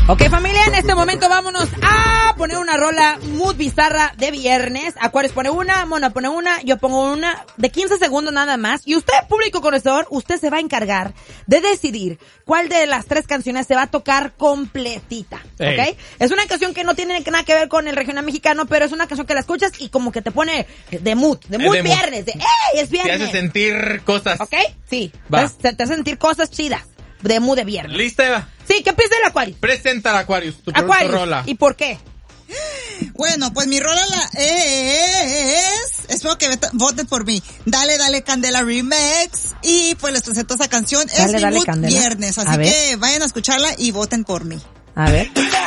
Ok, familia, en este momento vámonos a poner una rola muy bizarra de viernes. Acuarios pone una, Mona pone una, yo pongo una de 15 segundos nada más. Y usted, público conocedor, usted se va a encargar de decidir cuál de las 3 canciones se va a tocar completita. ¿Ok? Es una canción que no tiene nada que ver con el regional mexicano, pero es una canción que la escuchas y como que te pone de mood viernes, de ¡ey! Es viernes. Te hace sentir cosas. ¿Ok? Sí. Te hace sentir cosas chidas. De mood de viernes. ¿Lista, Eva? Sí, ¿qué empieza el Aquarius? Presenta el Aquarius, tu rola. ¿Y por qué? Bueno, pues mi rola es... Espero que voten por mí. Dale, dale, Candela Remix. Y pues les presento esa canción. Dale, es mi dale, mood Candela. viernes. Así que vayan a escucharla y voten por mí. A ver.